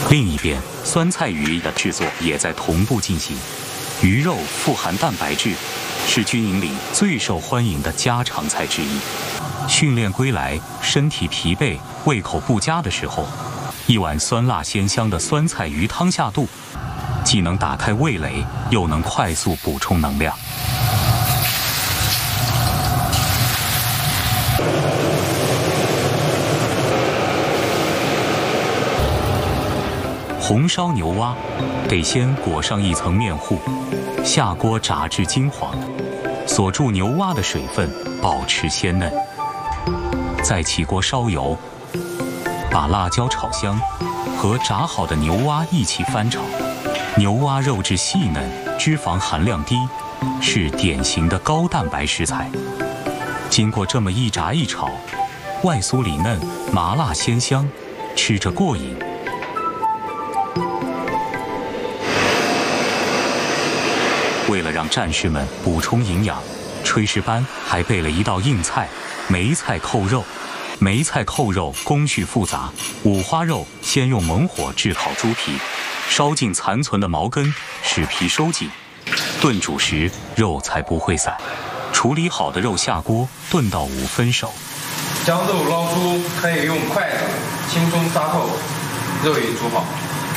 另一边，酸菜鱼的制作也在同步进行。鱼肉富含蛋白质，是军营里最受欢迎的家常菜之一。训练归来，身体疲惫、胃口不佳的时候，一碗酸辣鲜香的酸菜鱼汤下肚，既能打开味蕾，又能快速补充能量。红烧牛蛙得先裹上一层面糊，下锅炸至金黄，锁住牛蛙的水分，保持鲜嫩。再起锅烧油，把辣椒炒香，和炸好的牛蛙一起翻炒。牛蛙肉质细嫩，脂肪含量低，是典型的高蛋白食材。经过这么一炸一炒，外酥里嫩，麻辣鲜香，吃着过瘾。为了让战士们补充营养，炊事班还备了一道硬菜——梅菜扣肉。梅菜扣肉工序复杂，五花肉先用猛火炙烤猪皮，烧尽残存的毛根，使皮收紧。炖煮时肉才不会散。处理好的肉下锅炖到5分熟。 将肉捞出，可以用筷子轻松扎透，肉已煮好。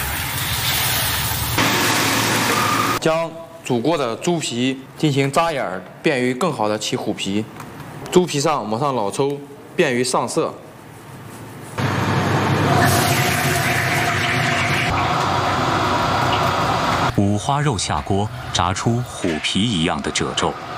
将煮过的猪皮进行扎眼儿，便于更好的起虎皮。猪皮上抹上老抽，便于上色。 五花肉下锅，炸出虎皮一样的褶皱。